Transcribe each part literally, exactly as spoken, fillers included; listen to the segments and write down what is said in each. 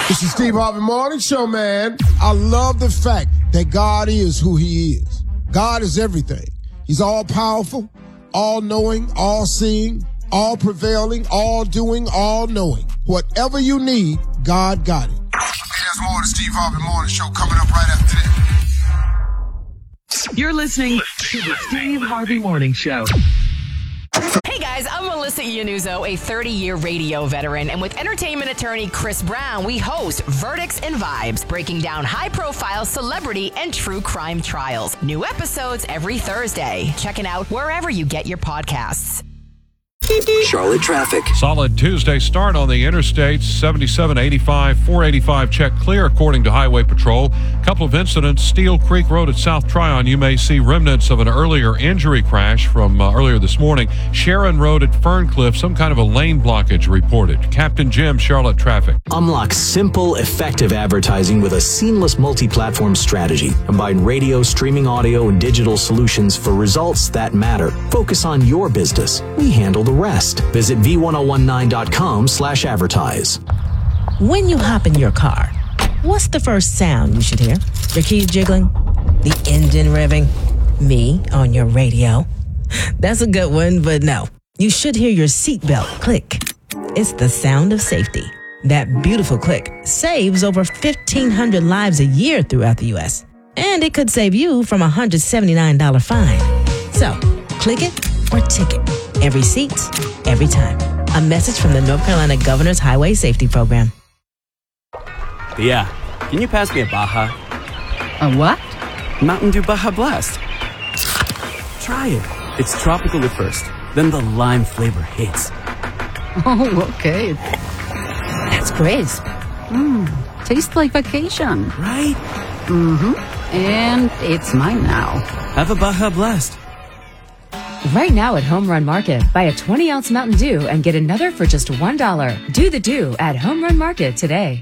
This is Steve Harvey Morning Show, man. I love the fact that God is who he is. God is everything. He's all powerful, all knowing, all seeing, all prevailing, all doing, all knowing. Whatever you need, God got it. Hey, there's more of the Steve Harvey Morning Show coming up right after this. You're listening to the Steve Harvey Morning Show. Hey guys, I'm Melissa Iannuzzo, a thirty-year radio veteran, and with entertainment attorney Chris Brown, we host Verdicts and Vibes, breaking down high-profile celebrity and true crime trials. New episodes every Thursday. Check it out wherever you get your podcasts. Charlotte traffic. Solid Tuesday start on the interstates. seventy-seven, eighty-five, four eighty-five check clear according to Highway Patrol. Couple of incidents. Steel Creek Road at South Tryon. You may see remnants of an earlier injury crash from uh, earlier this morning. Sharon Road at Ferncliff. Some kind of a lane blockage reported. Captain Jim, Charlotte traffic. Unlock simple, effective advertising with a seamless multi-platform strategy. Combine radio, streaming audio, and digital solutions for results that matter. Focus on your business. We handle the rest. Visit V ten nineteen dot com slash advertise. When you hop in your car, what's the first sound you should hear? Your keys jiggling? The engine revving? Me on your radio? That's a good one, but no. You should hear your seatbelt click. It's the sound of safety. That beautiful click saves over fifteen hundred lives a year throughout the U S And it could save you from a one hundred seventy-nine dollars fine. So, click it or ticket. Every seat, every time. A message from the North Carolina Governor's Highway Safety Program. Yeah, can you pass me a Baja? A what? Mountain Dew Baja Blast. Try it. It's tropical at first, then the lime flavor hits. Oh, okay. That's crisp. Mmm, tastes like vacation. Right? Mm-hmm. And it's mine now. Have a Baja Blast. Right now at Home Run Market, buy a twenty ounce Mountain Dew and get another for just one dollar. Do the Dew at Home Run Market today.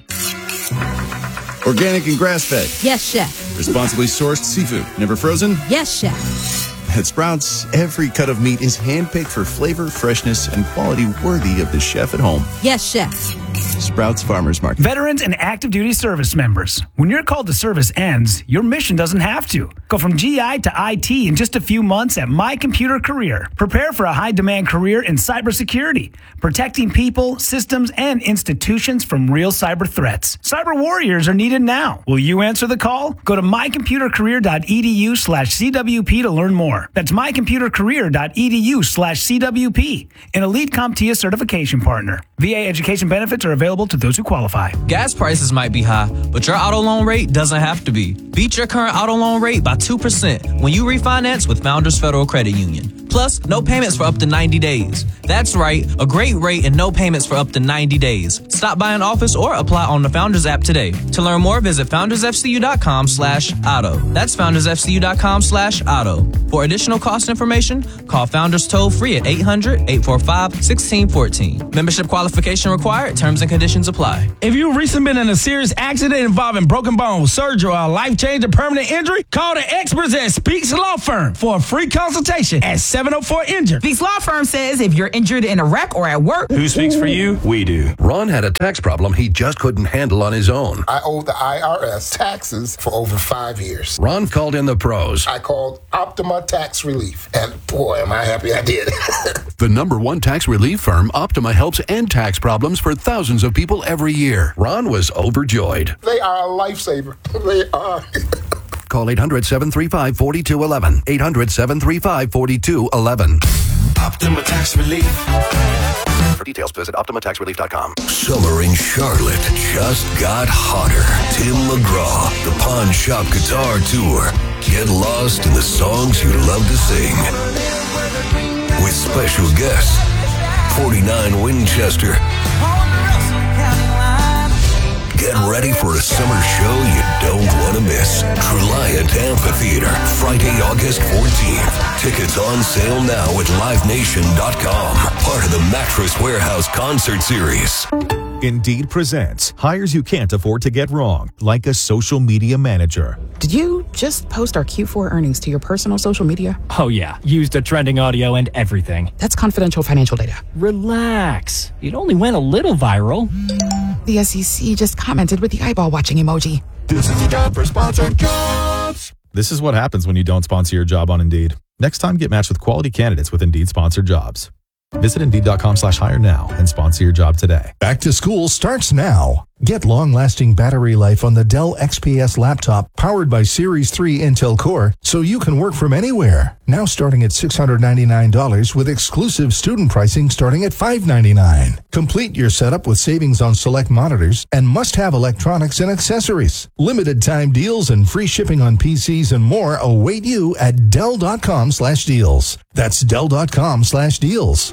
Organic and grass-fed. Yes, chef. Responsibly sourced seafood. Never frozen? Yes, chef. At Sprouts, every cut of meat is handpicked for flavor, freshness, and quality worthy of the chef at home. Yes, chef. Sprouts Farmers Market. Veterans and active duty service members. When your call to service ends, your mission doesn't have to. Go from G I to I T in just a few months at My Computer Career. Prepare for a high-demand career in cybersecurity, protecting people, systems, and institutions from real cyber threats. Cyber warriors are needed now. Will you answer the call? Go to mycomputercareer.edu slash CWP to learn more. That's mycomputercareer.edu slash CWP, an Elite CompTIA certification partner. V A education benefits are available to those who qualify. Gas prices might be high, but your auto loan rate doesn't have to be. Beat your current auto loan rate by two percent when you refinance with Founders Federal Credit Union. Plus, no payments for up to ninety days. That's right, a great rate and no payments for up to ninety days. Stop by an office or apply on the Founders app today. To learn more, visit foundersfcu.com slash auto. That's foundersfcu.com slash auto. For additional cost information, call Founders toll free at eight hundred, eight four five, one six one four. Membership qualification required. Terms and conditions apply. If you've recently been in a serious accident involving broken bones, surgery, or a life-changing permanent injury, call the experts at Speaks Law Firm for a free consultation at seven oh four injured. Speaks Law Firm says if you're injured in a wreck or at work. Who speaks for you? We do. Ron had a tax problem he just couldn't handle on his own. I owe the I R S taxes for over five years. Ron called in the pros. I called Optima Tax Relief, and boy, am I happy I did. The number one tax relief firm, Optima, helps end tax problems for thousands of people every year. Ron was overjoyed. They are a lifesaver. They are. Call eight hundred, seven three five, four two one one. eight hundred, seven three five, four two one one. Optima Tax Relief. For details, visit optima tax relief dot com. Summer in Charlotte just got hotter. Tim McGraw, the Pawn Shop Guitar Tour. Get lost in the songs you love to sing. With special guests, forty-nine Winchester. Get ready for a summer show you don't want to miss. Truliant Amphitheater, Friday, August fourteenth. Tickets on sale now at live nation dot com. Part of the Mattress Warehouse concert series. Indeed presents hires you can't afford to get wrong, like a social media manager. Did you just post our Q four earnings to your personal social media? Oh yeah, used a trending audio and everything. That's confidential financial data. Relax. It only went a little viral. The S E C just commented with the eyeball watching emoji. This is the job for sponsored jobs. This is what happens when you don't sponsor your job on Indeed. Next time, get matched with quality candidates with Indeed sponsored jobs. Visit Indeed.com slash hire now and sponsor your job today. Back to school starts now. Get long-lasting battery life on the Dell X P S laptop powered by Series three Intel Core so you can work from anywhere. Now starting at six hundred ninety-nine dollars with exclusive student pricing starting at five hundred ninety-nine dollars. Complete your setup with savings on select monitors and must-have electronics and accessories. Limited time deals and free shipping on P Cs and more await you at Dell.com slash deals. That's Dell.com slash deals.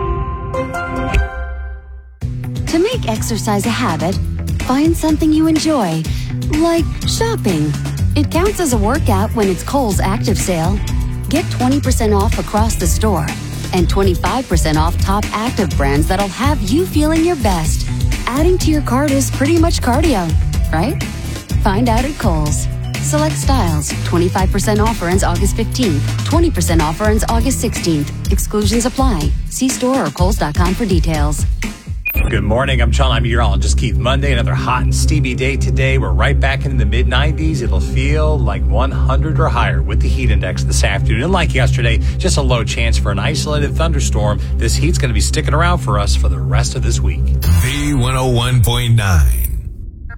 To make exercise a habit, find something you enjoy, like shopping. It counts as a workout when it's Kohl's Active Sale. Get twenty percent off across the store and twenty-five percent off top active brands that'll have you feeling your best. Adding to your cart is pretty much cardio, right? Find out at Kohl's. Select styles. twenty-five percent offer ends August fifteenth. twenty percent offer ends August sixteenth. Exclusions apply. See store or kohls dot com for details. Good morning. I'm John. I'm meteorologist Keith. Monday, another hot and steamy day today. We're right back into the mid nineties. It'll feel like one hundred or higher with the heat index this afternoon. And like yesterday, just a low chance for an isolated thunderstorm. This heat's going to be sticking around for us for the rest of this week. V one oh one point nine.